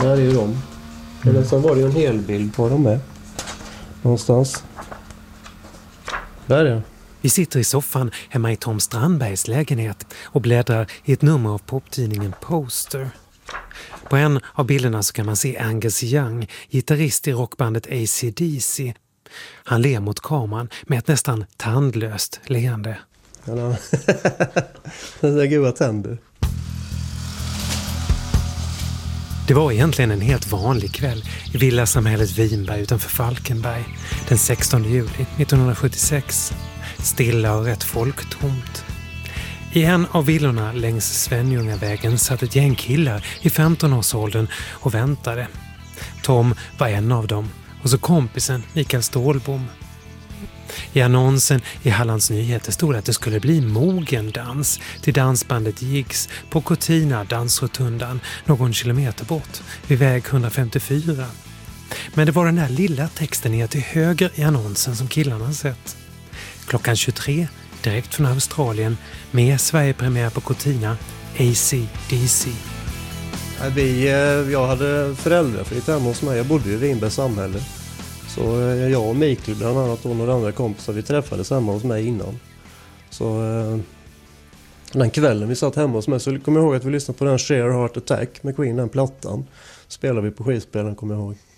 Där är ju de. Eller sen var det ju en hel bild på dem med. Någonstans. Där är det. Vi sitter i soffan hemma i Tom Strandbergs lägenhet och bläddrar i ett nummer av poptidningen Poster. På en av bilderna så kan man se Angus Young, gitarrist i rockbandet AC/DC. Han ler mot kameran med ett nästan tandlöst leende. Ja, det är goda tänder. Det var egentligen en helt vanlig kväll i villasamhället Vinberg utanför Falkenberg den 16 juli 1976. Stilla och rätt folktomt. I en av villorna längs Svenljungavägen satt ett gäng killar i 15-årsåldern och väntade. Tom var en av dem och så kompisen Mikael Stålbom. I annonsen i Hallands Nyheter stod att det skulle bli mogendans till dansbandet Jigs på Cortina dansrotundan någon kilometer bort vid väg 154. Men det var den där lilla texten ner till höger i annonsen som killarna sett. Klockan 23, direkt från Australien, med Sverigepremiär på Cortina, AC/DC. Jag hade föräldrar för lite hemma hos mig. Jag bodde i Vinbergs samhälle. Så jag och Mikael bland annat och några andra kompisar, vi träffades hemma hos mig innan. Så den kvällen vi satt hemma hos mig så kom jag ihåg att vi lyssnade på den Sheer Heart Attack med Queen, den plattan. Spelade vi på skivspelaren, kommer jag ihåg.